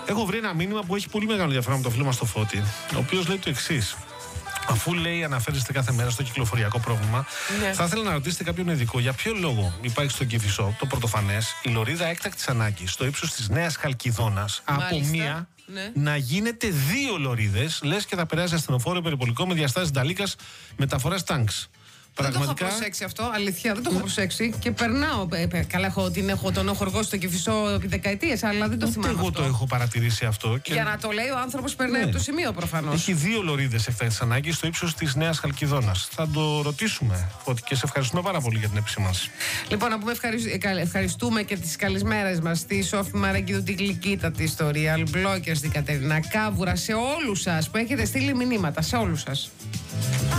Έχω βρει ένα μήνυμα που έχει πολύ μεγάλο ενδιαφέρον με το φίλο μας το Φώτη, ο οποίος λέει το εξής. Αφού λέει αναφέρεστε κάθε μέρα στο κυκλοφοριακό πρόβλημα, θα ήθελα να ρωτήσετε κάποιον ειδικό για ποιο λόγο υπάρχει στον Κηφισό το πρωτοφανές η λωρίδα έκτακτης ανάγκης στο ύψος της Νέας Χαλκιδόνας από μία να γίνεται 2 λωρίδες, λες και θα περάσει ασθενοφόρο περιπολικό με διαστάσεις νταλίκας μεταφοράς τάγκς. Δεν το έχω προσέξει αυτό, αλήθεια, δεν το έχω προσέξει και περνάω. Καλά, τον έχω οργώσει στο Κηφισό επί δεκαετίες, αλλά δεν το θυμάμαι. Εγώ το έχω παρατηρήσει αυτό. Για να το λέει ο άνθρωπος περνάει από το σημείο προφανώς. Έχει 2 λωρίδες έκτακτης ανάγκης στο ύψος της Νέας Χαλκιδόνας. Θα το ρωτήσουμε, Φώτη, και σε ευχαριστούμε πάρα πολύ για την επισήμανση. Λοιπόν, να πούμε ευχαριστούμε και τις καλησμέρες μας στη Σόφη Μαρακίδου, την γλυκύτατη, στο Real Blockers, την Κατερίνα Κάβουρα, σε όλους σας που έχετε στείλει μηνύματα, σε όλους σας.